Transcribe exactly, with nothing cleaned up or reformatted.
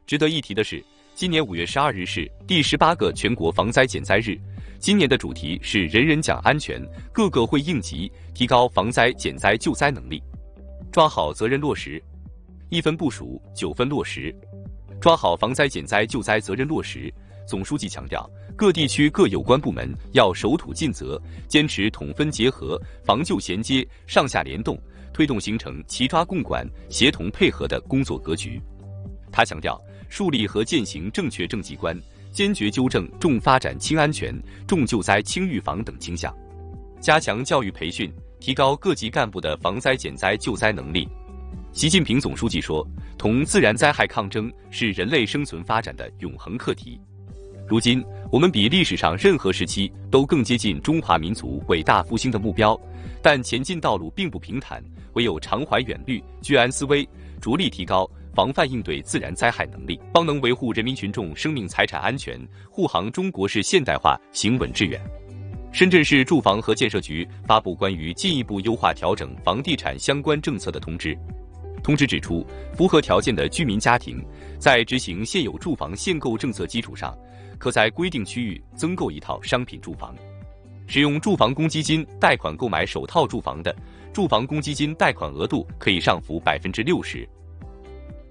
值得一提的是，今年五月十二日是第十八个全国防灾减灾日，今年的主题是人人讲安全，各个会应急，提高防灾减灾救灾能力，抓好责任落实，一分部署，九分落实，抓好防灾减灾救灾责任落实。总书记强调，各地区各有关部门要守土尽责，坚持统分结合、防救衔接、上下联动，推动形成齐抓共管、协同配合的工作格局。他强调，树立和践行正确政绩观，坚决纠正重发展轻安全、重救灾轻预防等倾向，加强教育培训，提高各级干部的防灾减灾救灾能力。习近平总书记说，同自然灾害抗争是人类生存发展的永恒课题。如今，我们比历史上任何时期都更接近中华民族伟大复兴的目标，但前进道路并不平坦，唯有常怀远虑、居安思危，着力提高防范应对自然灾害能力，方能维护人民群众生命财产安全，护航中国式现代化行稳致远。深圳市住房和建设局发布关于进一步优化调整房地产相关政策的通知。通知指出，符合条件的居民家庭在执行现有住房限购政策基础上，可在规定区域增购一套商品住房。使用住房公积金贷款购买首套住房的，住房公积金贷款额度可以上浮百分之六十。